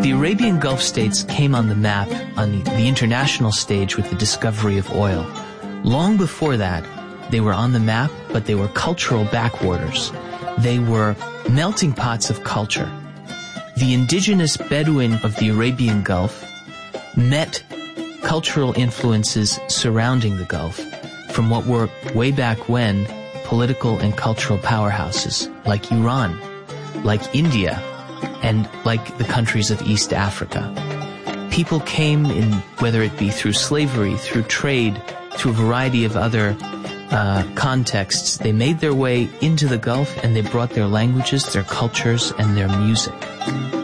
The Arabian Gulf states came on the map on the international stage with the discovery of oil. Long before that, they were on the map, but they were cultural backwaters. They were melting pots of culture. The indigenous Bedouin of the Arabian Gulf met cultural influences surrounding the Gulf from what were, way back when, political and cultural powerhouses like Iran, like India, and like the countries of East Africa. People came in, whether it be through slavery, through trade, through a variety of other contexts. They made their way into the Gulf and they brought their languages, their cultures, and their music.